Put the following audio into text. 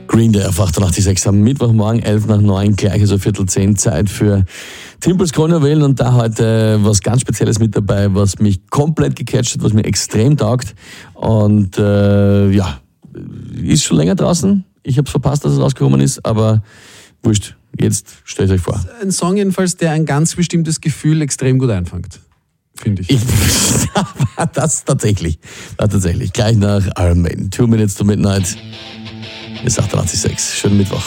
Green Day auf 88.6 am Mittwochmorgen, 11:09, gleich also 9:15, Zeit für Timpels Krone wählen und da heute was ganz Spezielles mit dabei, was mich komplett gecatcht hat, was mir extrem taugt und ist schon länger draußen. Ich habe es verpasst, dass es rausgekommen ist, aber wurscht, jetzt stellt euch vor. Ein Song jedenfalls, der ein ganz bestimmtes Gefühl extrem gut einfängt, finde ich. Das tatsächlich. Gleich nach Iron Maiden. 2 Minutes to Midnight. Bis 88.6. Schönen Mittwoch.